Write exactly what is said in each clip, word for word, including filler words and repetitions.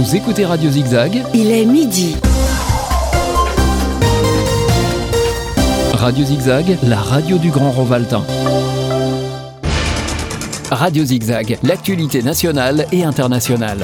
Vous écoutez Radio Zigzag. Il est midi. Radio Zigzag, la radio du Grand Rovaltain. Radio Zigzag, l'actualité nationale et internationale.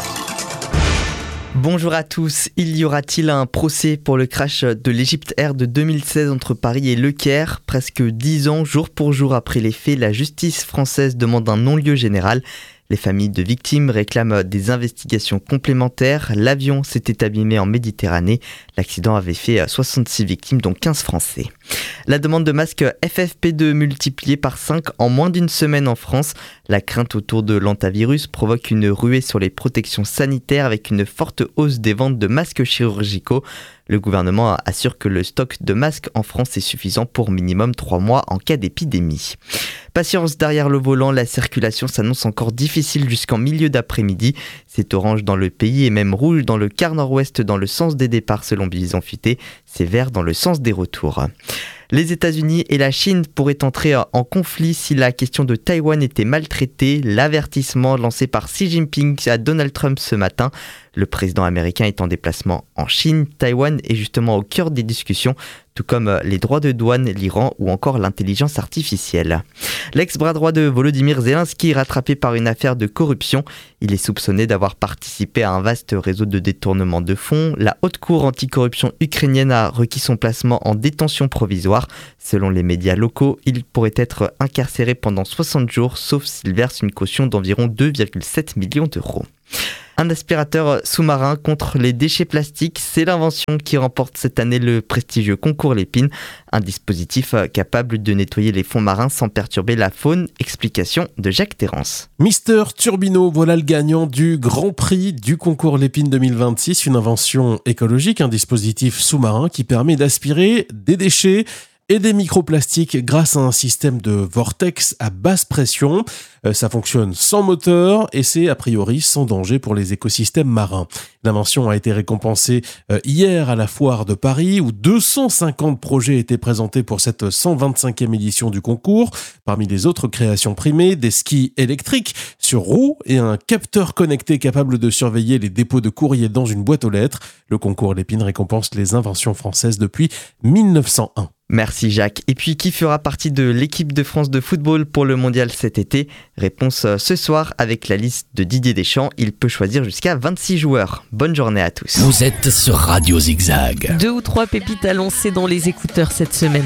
Bonjour à tous. Il y aura-t-il un procès pour le crash de l'Egypte Air de deux mille seize entre Paris et Le Caire ? Presque dix ans, jour pour jour après les faits, la justice française demande un non-lieu général. Les familles de victimes réclament des investigations complémentaires. L'avion s'était abîmé en Méditerranée. L'accident avait fait soixante-six victimes, dont quinze Français. La demande de masques F F P deux multipliée par cinq en moins d'une semaine en France. La crainte autour de l'hantavirus provoque une ruée sur les protections sanitaires avec une forte hausse des ventes de masques chirurgicaux. Le gouvernement assure que le stock de masques en France est suffisant pour minimum trois mois en cas d'épidémie. Patience derrière le volant, la circulation s'annonce encore difficile jusqu'en milieu d'après-midi. C'est orange dans le pays et même rouge dans le quart nord-ouest dans le sens des départs selon Bison Futé. C'est vert dans le sens des retours. Les États-Unis et la Chine pourraient entrer en conflit si la question de Taïwan était maltraitée. L'avertissement lancé par Xi Jinping à Donald Trump ce matin. Le président américain est en déplacement en Chine. Taïwan est justement au cœur des discussions, tout comme les droits de douane, l'Iran ou encore l'intelligence artificielle. L'ex-bras droit de Volodymyr Zelensky est rattrapé par une affaire de corruption. Il est soupçonné d'avoir participé à un vaste réseau de détournement de fonds. La haute cour anticorruption ukrainienne a requis son placement en détention provisoire. Selon les médias locaux, il pourrait être incarcéré pendant soixante jours, sauf s'il verse une caution d'environ deux virgule sept millions d'euros. Un aspirateur sous-marin contre les déchets plastiques, c'est l'invention qui remporte cette année le prestigieux concours Lépine. Un dispositif capable de nettoyer les fonds marins sans perturber la faune. Explication de Jacques Terrance. Mister Turbino, voilà le gagnant du Grand Prix du concours Lépine deux mille vingt-six. Une invention écologique, un dispositif sous-marin qui permet d'aspirer des déchets et des microplastiques grâce à un système de vortex à basse pression. Euh, ça fonctionne sans moteur et c'est a priori sans danger pour les écosystèmes marins. L'invention a été récompensée euh, hier à la foire de Paris où deux cent cinquante projets étaient présentés pour cette cent vingt-cinquième édition du concours. Parmi les autres créations primées, des skis électriques sur roues et un capteur connecté capable de surveiller les dépôts de courrier dans une boîte aux lettres. Le concours Lépine récompense les inventions françaises depuis mille neuf cent un. Merci Jacques. Et puis, qui fera partie de l'équipe de France de football pour le mondial cet été ? Réponse ce soir avec la liste de Didier Deschamps. Il peut choisir jusqu'à vingt-six joueurs. Bonne journée à tous. Vous êtes sur Radio Zigzag. Deux ou trois pépites à lancer dans les écouteurs cette semaine.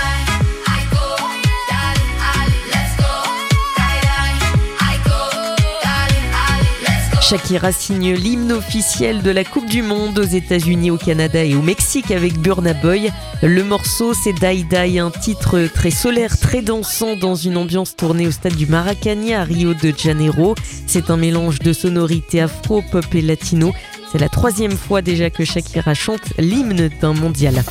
Shakira signe l'hymne officiel de la Coupe du Monde aux États-Unis, au Canada et au Mexique avec Burna Boy. Le morceau, c'est Die Die, un titre très solaire, très dansant dans une ambiance tournée au stade du Maracanã à Rio de Janeiro. C'est un mélange de sonorités afro, pop et latino. C'est la troisième fois déjà que Shakira chante l'hymne d'un mondial.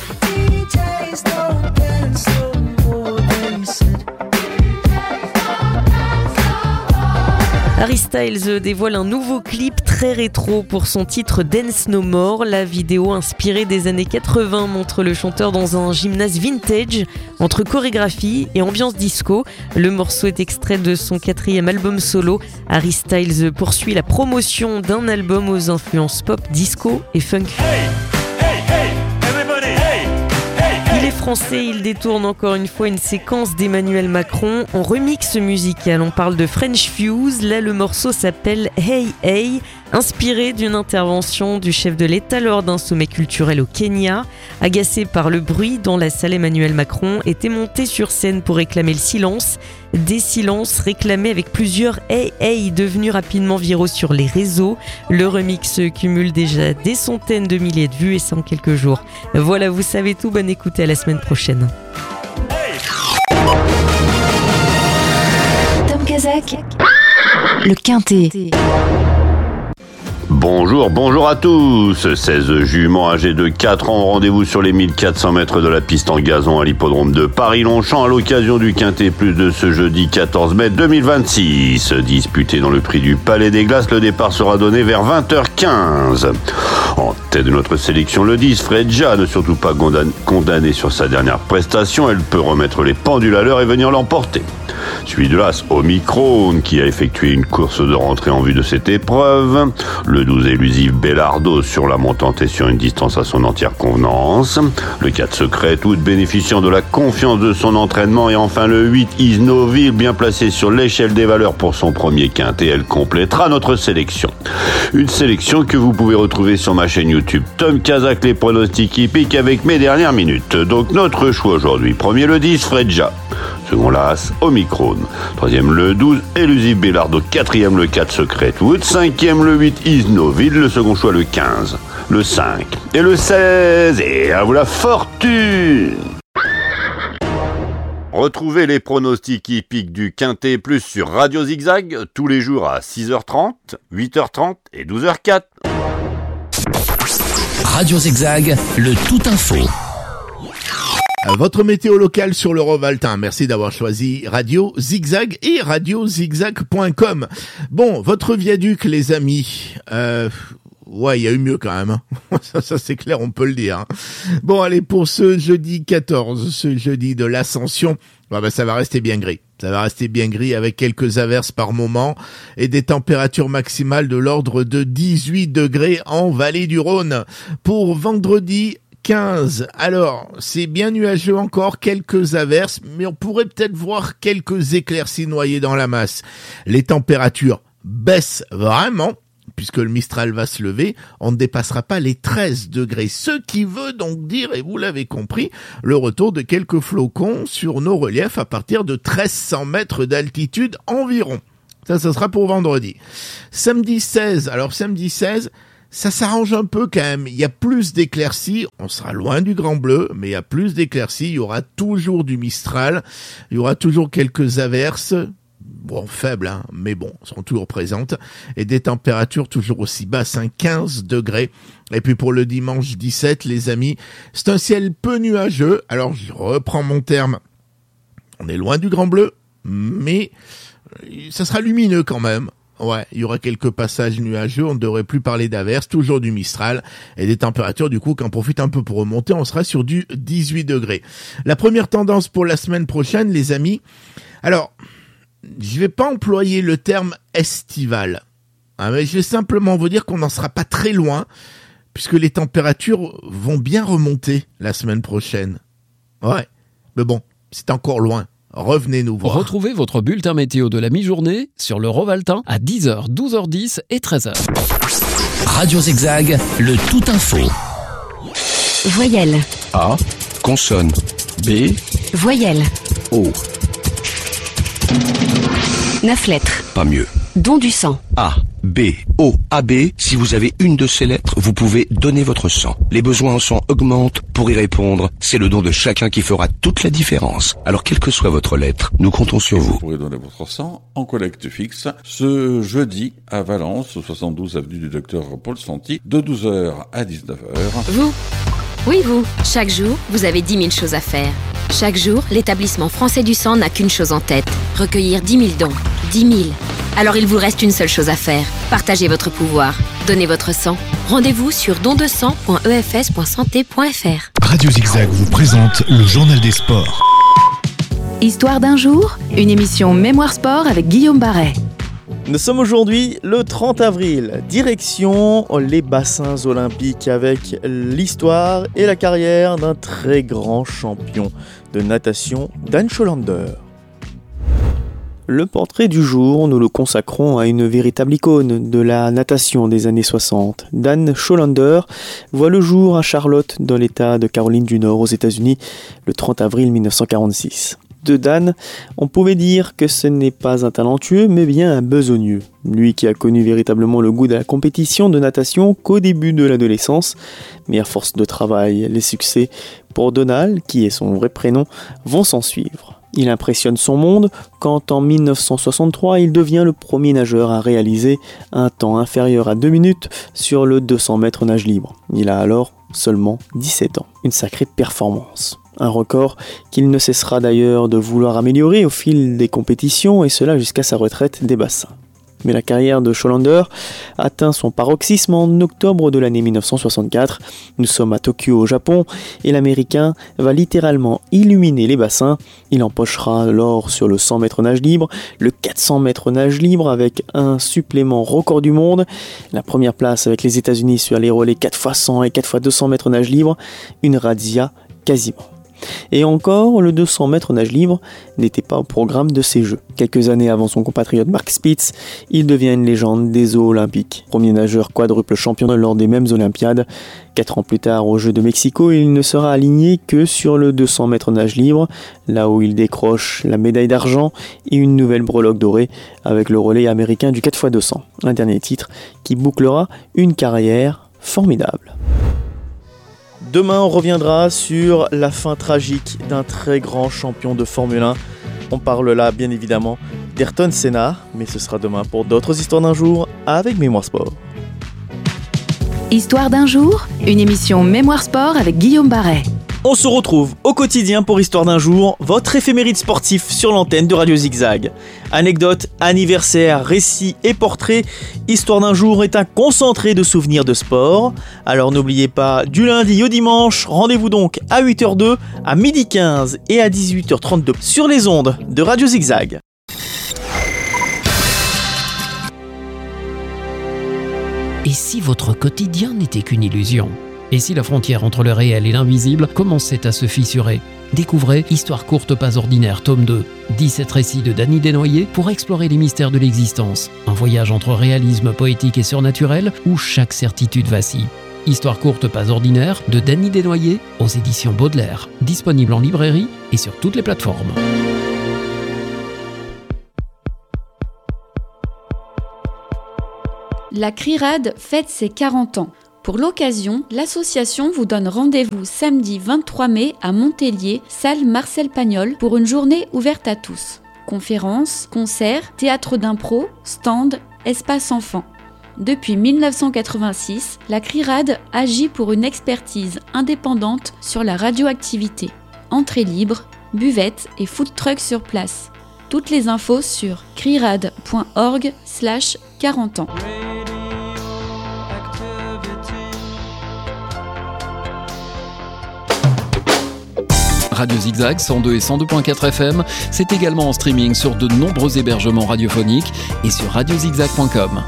Harry Styles dévoile un nouveau clip très rétro pour son titre Dance No More. La vidéo inspirée des années quatre-vingts montre le chanteur dans un gymnase vintage entre chorégraphie et ambiance disco. Le morceau est extrait de son quatrième album solo. Harry Styles poursuit la promotion d'un album aux influences pop, disco et funk. Hey, hey, hey, everybody, hey, hey, hey. Il est français, il détourne encore une fois une séquence d'Emmanuel Macron en remix musical. On parle de French Fuse, là le morceau s'appelle Hey Hey, inspiré d'une intervention du chef de l'État lors d'un sommet culturel au Kenya. Agacé par le bruit dans la salle, Emmanuel Macron était monté sur scène pour réclamer le silence. Des silences réclamés avec plusieurs Hey Hey devenus rapidement viraux sur les réseaux. Le remix cumule déjà des centaines de milliers de vues et ça en quelques jours. Voilà, vous savez tout, bonne écoute et à la semaine prochaine. Tom Kazak, le Quintet. Bonjour, bonjour à tous. seize juments âgés de quatre ans ont rendez-vous sur les mille quatre cents mètres de la piste en gazon à l'hippodrome de Paris-Longchamp à l'occasion du Quintet Plus de ce jeudi quatorze mai deux mille vingt-six. Disputé dans le prix du Palais des Glaces, le départ sera donné vers vingt heures quinze. En tête de notre sélection, le dix, Fredja, ne surtout pas condamné sur sa dernière prestation. Elle peut remettre les pendules à l'heure et venir l'emporter. Suivi de l'As, Omicron, qui a effectué une course de rentrée en vue de cette épreuve. Le douze élusive Bellardo sur la montante et sur une distance à son entière convenance. Le quatre Secret Wood bénéficiant de la confiance de son entraînement. Et enfin le huit Isnoville bien placé sur l'échelle des valeurs pour son premier quintet. Elle complétera notre sélection. Une sélection que vous pouvez retrouver sur ma chaîne YouTube Tom Kazak, les pronostics hippiques avec mes dernières minutes. Donc notre choix aujourd'hui. Premier le dix Fredja. Second l'As Omicron. Troisième le douze Elusive Bellardo. Quatrième le quatre Secret Wood. Cinquième le huit Isnoville. Le second choix le quinze. Le cinq et le seize. Et à vous la fortune! Retrouvez les pronostics hippiques du Quintet Plus sur Radio Zigzag tous les jours à six heures trente, huit heures trente et douze heures zéro quatre. Radio Zigzag, le tout info. Votre météo locale sur le Rovaltin. Merci d'avoir choisi Radio Zigzag et radio zigzag point com. Bon, votre viaduc, les amis. Euh... Ouais, il y a eu mieux quand même. ça, ça c'est clair, on peut le dire. Bon, allez, pour ce jeudi quatorze, ce jeudi de l'Ascension, bah, bah, ça va rester bien gris. Ça va rester bien gris avec quelques averses par moment et des températures maximales de l'ordre de dix-huit degrés en vallée du Rhône. Pour vendredi quinze, alors c'est bien nuageux encore, quelques averses, mais on pourrait peut-être voir quelques éclaircies noyées dans la masse. Les températures baissent vraiment, puisque le Mistral va se lever, on ne dépassera pas les treize degrés, ce qui veut donc dire, et vous l'avez compris, le retour de quelques flocons sur nos reliefs à partir de treize cents mètres d'altitude environ. Ça, ça sera pour vendredi. Samedi seize, alors samedi seize, ça s'arrange un peu quand même, il y a plus d'éclaircies, on sera loin du grand bleu, mais il y a plus d'éclaircies, il y aura toujours du Mistral, il y aura toujours quelques averses, bon, faibles, hein, mais bon, sont toujours présentes, et des températures toujours aussi basses, hein, quinze degrés. Et puis pour le dimanche dix-sept, les amis, c'est un ciel peu nuageux, alors je reprends mon terme, on est loin du grand bleu, mais ça sera lumineux quand même. Ouais, il y aura quelques passages nuageux, on ne devrait plus parler d'averses, toujours du Mistral, et des températures du coup qui en profitent un peu pour remonter, on sera sur du dix-huit degrés. La première tendance pour la semaine prochaine, les amis, alors, je vais pas employer le terme estival, hein, mais je vais simplement vous dire qu'on n'en sera pas très loin, puisque les températures vont bien remonter la semaine prochaine. Ouais, mais bon, c'est encore loin. Revenez nous voir. Retrouvez votre bulletin météo de la mi-journée sur le Rovaltin à dix heures, douze heures dix et treize heures. Radio Zigzag, le tout info. Voyelle. A. Consonne. B. Voyelle. O. Neuf lettres. Pas mieux. Don du sang. A, B, O, A, B. Si vous avez une de ces lettres, vous pouvez donner votre sang. Les besoins en sang augmentent. Pour y répondre, c'est le don de chacun qui fera toute la différence. Alors, quelle que soit votre lettre, nous comptons sur vous. Vous pourrez donner votre sang en collecte fixe ce jeudi à Valence, au soixante-douze avenue du Docteur Paul Santi, de douze heures à dix-neuf heures. Vous ? Oui, vous. Chaque jour, vous avez dix mille choses à faire. Chaque jour, l'établissement français du sang n'a qu'une chose en tête. Recueillir dix mille dons. dix mille. Alors il vous reste une seule chose à faire. Partagez votre pouvoir. Donnez votre sang. Rendez-vous sur don de sang point e f s point santé point f r. Radio Zigzag vous présente le journal des sports. Histoire d'un jour, une émission Mémoire Sport avec Guillaume Barret. Nous sommes aujourd'hui le trente avril, direction les bassins olympiques avec l'histoire et la carrière d'un très grand champion de natation, Dan Schollander. Le portrait du jour, nous le consacrons à une véritable icône de la natation des années soixante. Dan Schollander voit le jour à Charlotte, dans l'État de Caroline du Nord, aux États-Unis, le trente avril mille neuf cent quarante-six. De Dan, on pouvait dire que ce n'est pas un talentueux, mais bien un besogneux. Lui qui a connu véritablement le goût de la compétition de natation qu'au début de l'adolescence, mais à force de travail, les succès pour Donald, qui est son vrai prénom, vont s'en suivre. Il impressionne son monde quand en mille neuf cent soixante-trois, il devient le premier nageur à réaliser un temps inférieur à deux minutes sur le deux cents mètres nage libre. Il a alors seulement dix-sept ans. Une sacrée performance. Un record qu'il ne cessera d'ailleurs de vouloir améliorer au fil des compétitions, et cela jusqu'à sa retraite des bassins. Mais la carrière de Schollander atteint son paroxysme en octobre de l'année mille neuf cent soixante-quatre. Nous sommes à Tokyo au Japon et l'Américain va littéralement illuminer les bassins. Il empochera l'or sur le cent mètres nage libre, le quatre cents mètres nage libre avec un supplément record du monde, la première place avec les États-Unis sur les relais quatre fois cent et quatre fois deux cents mètres nage libre, une razzia quasiment. Et encore, le deux cents mètres nage libre n'était pas au programme de ces Jeux. Quelques années avant son compatriote Mark Spitz, il devient une légende des eaux olympiques. Premier nageur quadruple champion lors des mêmes Olympiades. Quatre ans plus tard, aux Jeux de Mexico, il ne sera aligné que sur le deux cents mètres nage libre, là où il décroche la médaille d'argent et une nouvelle breloque dorée avec le relais américain du quatre fois deux cents. Un dernier titre qui bouclera une carrière formidable. Demain, on reviendra sur la fin tragique d'un très grand champion de Formule un. On parle là, bien évidemment, d'Ayrton Senna, mais ce sera demain pour d'autres histoires d'un jour avec Mémoire Sport. Histoire d'un jour, une émission Mémoire Sport avec Guillaume Barret. On se retrouve au quotidien pour Histoire d'un jour, votre éphéméride sportif sur l'antenne de Radio Zigzag. Anecdotes, anniversaires, récits et portraits, Histoire d'un jour est un concentré de souvenirs de sport. Alors n'oubliez pas, du lundi au dimanche, rendez-vous donc à huit heures deux, à midi quinze et à dix-huit heures trente-deux sur les ondes de Radio Zigzag. Et si votre quotidien n'était qu'une illusion ? Et si la frontière entre le réel et l'invisible commençait à se fissurer ? Découvrez Histoire courte pas ordinaire, tome deux. dix-sept récits de Danny Desnoyers pour explorer les mystères de l'existence. Un voyage entre réalisme poétique et surnaturel où chaque certitude vacille. Histoire courte pas ordinaire de Danny Desnoyers aux éditions Baudelaire. Disponible en librairie et sur toutes les plateformes. La CRIRAD fête ses quarante ans. Pour l'occasion, l'association vous donne rendez-vous samedi vingt-trois mai à Montpellier, salle Marcel Pagnol, pour une journée ouverte à tous. Conférences, concerts, théâtre d'impro, stand, espace enfant. Depuis mille neuf cent quatre-vingt-six, la CRIRAD agit pour une expertise indépendante sur la radioactivité. Entrée libre, buvette et food truck sur place. Toutes les infos sur crirad point org slash quarante ans. Radio Zigzag cent deux et cent deux virgule quatre F M, c'est également en streaming sur de nombreux hébergements radiophoniques et sur radio zigzag point com.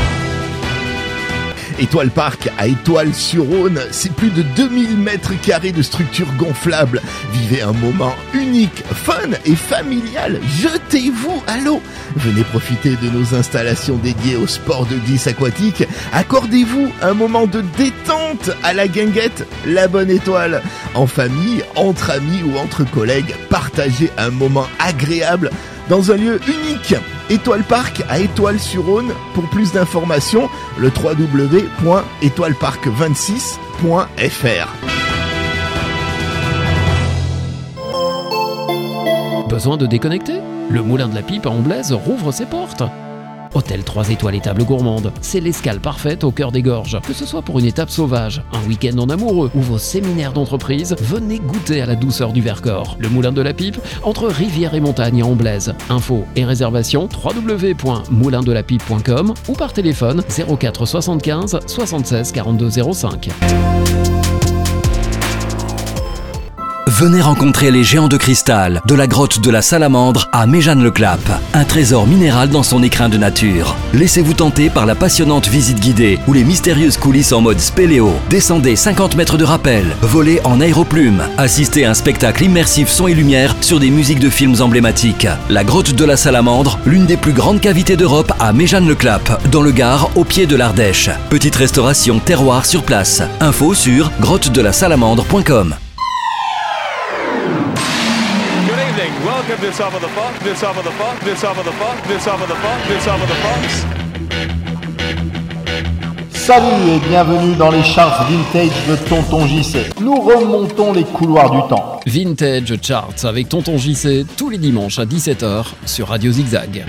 Étoile Park à Étoile-sur-Rhône, c'est plus de deux mille mètres carrés de structure gonflable. Vivez un moment unique, fun et familial. Jetez-vous à l'eau. Venez profiter de nos installations dédiées au sport de glisse aquatique. Accordez-vous un moment de détente à la guinguette, la bonne étoile. En famille, entre amis ou entre collègues, partagez un moment agréable dans un lieu unique. Étoile Park à Étoile-sur-Rhône. Pour plus d'informations, le w w w point étoile park vingt-six point f r. Besoin de déconnecter ? Le Moulin de la Pipe à Omblaise rouvre ses portes. Hôtel trois étoiles et table gourmande, c'est l'escale parfaite au cœur des gorges. Que ce soit pour une étape sauvage, un week-end en amoureux ou vos séminaires d'entreprise, venez goûter à la douceur du Vercors. Le Moulin de la Pipe, entre rivière et montagne à Omblaise. Infos et réservations w w w point moulin de la pipe point com ou par téléphone zéro quatre soixante-quinze soixante-seize quarante-deux zéro cinq. Venez rencontrer les géants de cristal de la grotte de la Salamandre à Méjeanne-le-Clap. Un trésor minéral dans son écrin de nature. Laissez-vous tenter par la passionnante visite guidée ou les mystérieuses coulisses en mode spéléo. Descendez cinquante mètres de rappel, volez en aéroplume, assistez à un spectacle immersif son et lumière sur des musiques de films emblématiques. La grotte de la Salamandre, l'une des plus grandes cavités d'Europe à Méjeanne-le-Clap, dans le Gard, au pied de l'Ardèche. Petite restauration terroir sur place. Info sur grotte de la salamandre point com. Welcome to Some of the Funk, to Some of the Funk, to Some of the Funk, to Some of the Funk, to Some of the Funks. Salut et bienvenue dans les charts vintage de Tonton J C. Nous remontons les couloirs du temps. Vintage Charts avec Tonton J C tous les dimanches à dix-sept heures sur Radio Zigzag.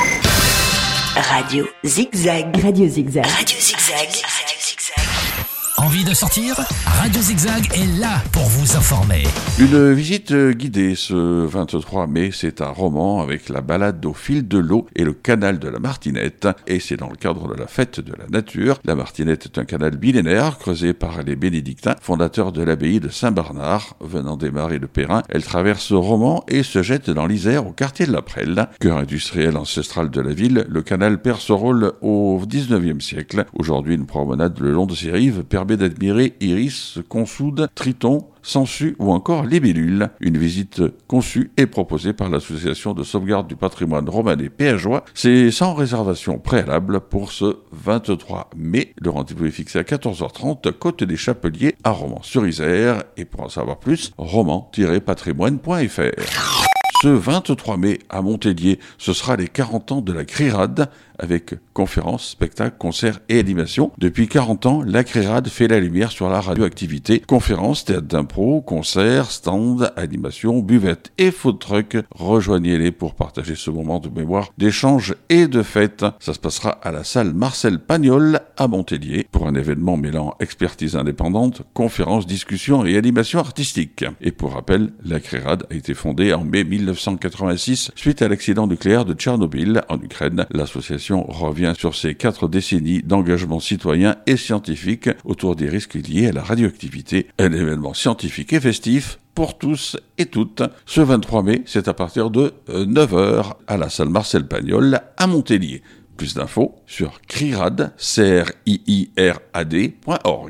Radio Zigzag. Radio Zigzag. Radio Zigzag. Envie de sortir? Radio Zigzag est là pour vous informer. Une visite guidée ce vingt-trois mai, c'est à Romans avec la balade au fil de l'eau et le canal de la Martinette. Et c'est dans le cadre de la fête de la nature. La Martinette est un canal millénaire creusé par les bénédictins, fondateurs de l'abbaye de Saint-Bernard. Venant des marais de Perrin, elle traverse Romans et se jette dans l'Isère au quartier de la Prelle. Cœur industriel ancestral de la ville, le canal perd ce rôle au dix-neuvième siècle. Aujourd'hui, une promenade le long de ses rives permet d'admirer iris, consoude, triton, sangsues ou encore libellules. Une visite conçue et proposée par l'association de sauvegarde du patrimoine romanais péageois. C'est sans réservation préalable pour ce vingt-trois mai. Le rendez-vous est fixé à quatorze heures trente, côte des Chapeliers à Romans-sur-Isère. Et pour en savoir plus, roman tiret patrimoine point f r. Ce vingt-trois mai, à Montpellier, ce sera les quarante ans de la CRIRAD, avec conférences, spectacles, concerts et animations. Depuis quarante ans, la CRIRAD fait la lumière sur la radioactivité. Conférences, théâtre d'impro, concerts, stands, animations, buvettes et food trucks. Rejoignez-les pour partager ce moment de mémoire, d'échange et de fête. Ça se passera à la salle Marcel Pagnol à Montpellier pour un événement mêlant expertise indépendante, conférences, discussions et animations artistiques. Et pour rappel, la CRIRAD a été fondée en mai mille neuf cent quatre-vingt-six suite à l'accident nucléaire de Tchernobyl en Ukraine. L'association revient sur ses quatre décennies d'engagement citoyen et scientifique autour des risques liés à la radioactivité. Un événement scientifique et festif pour tous et toutes. Ce vingt-trois mai, c'est à partir de neuf heures à la salle Marcel Pagnol à Montpellier. Plus d'infos sur crirad, c r i i r a d point org.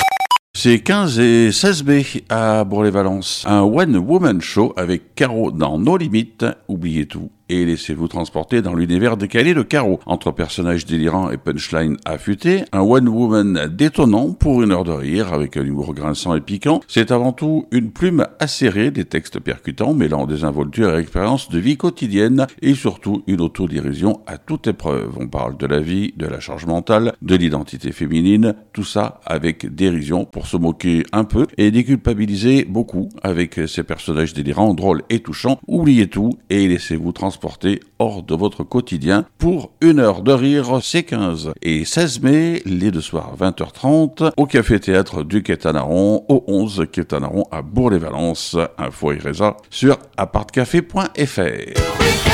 C'est quinze et seize mai à Bourg-les-Valences. Un one-woman show avec Caro dans nos limites. Oubliez tout et laissez-vous transporter dans l'univers décalé de Caro. Entre personnages délirants et punchlines affûtés, un one-woman détonnant pour une heure de rire avec un humour grinçant et piquant. C'est avant tout une plume acérée, des textes percutants mêlant désinvolture et expériences de vie quotidienne et surtout une autodérision à toute épreuve. On parle de la vie, de la charge mentale, de l'identité féminine, tout ça avec dérision pour se moquer un peu et déculpabiliser beaucoup avec ces personnages délirants, drôles et touchants. Oubliez tout et laissez-vous transporter hors de votre quotidien pour une heure de rire. C'est quinze et seize mai, les deux soirs vingt heures trente au Café-Théâtre du Quai Tanaron, au onze Quai Tanaron à Bourg-les-Valences. Info et résa sur apartcafé point f r.